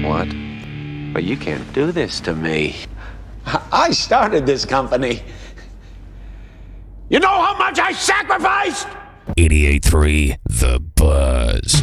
what? But you can't do this to me. I started this company. You know how much I sacrificed? 88.3 The Buzz.